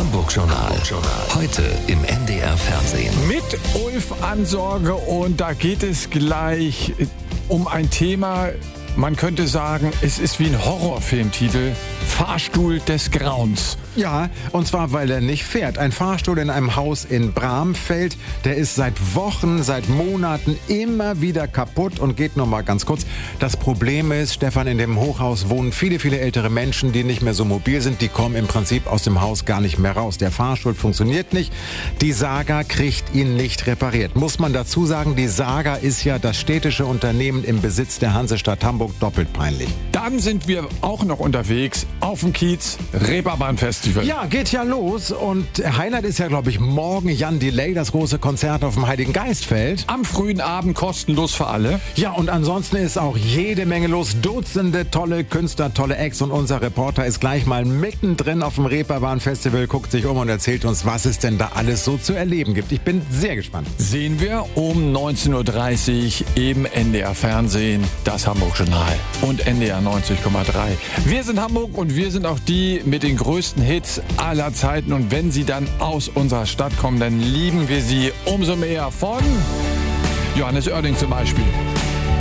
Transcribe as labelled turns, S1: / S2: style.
S1: Hamburg-Journal. Heute im NDR Fernsehen.
S2: Mit Ulf Ansorge, und da geht es gleich um ein Thema, man könnte sagen, es ist wie ein Horrorfilmtitel: Fahrstuhl des Grauens.
S3: Ja, und zwar, weil er nicht fährt. Ein Fahrstuhl in einem Haus in Bramfeld, der ist seit Wochen, seit Monaten immer wieder kaputt und geht nur mal ganz kurz. Das Problem ist, Stefan, in dem Hochhaus wohnen viele, viele ältere Menschen, die nicht mehr so mobil sind. Die kommen im Prinzip aus dem Haus gar nicht mehr raus. Der Fahrstuhl funktioniert nicht. Die Saga kriegt ihn nicht repariert. Muss man dazu sagen, die Saga ist ja das städtische Unternehmen im Besitz der Hansestadt Hamburg. Doppelt peinlich.
S2: Dann sind wir auch noch unterwegs auf dem Kiez, Reeperbahn-Festival.
S3: Ja, geht ja los, und Highlight ist ja, glaube ich, morgen Jan Delay, das große Konzert auf dem Heiligen Geistfeld.
S2: Am frühen Abend kostenlos für alle.
S3: Ja, und ansonsten ist auch jede Menge los. Dutzende tolle Künstler, tolle Acts, und unser Reporter ist gleich mal mittendrin auf dem Reeperbahn-Festival, guckt sich um und erzählt uns, was es denn da alles so zu erleben gibt. Ich bin sehr gespannt.
S2: Sehen wir um 19.30 Uhr im NDR Fernsehen, das Hamburg-Journal und NDR 90,3. Wir sind Hamburg, und wir sind auch die mit den größten Hits aller Zeiten. Und wenn sie dann aus unserer Stadt kommen, dann lieben wir sie umso mehr. Von Johannes Oerding zum Beispiel.